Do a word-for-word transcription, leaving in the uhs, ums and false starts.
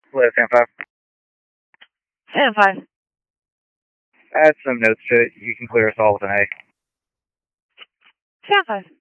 Hello, Sam five. Sam five. Add some notes to it. You can clear us all with an A. Sam five.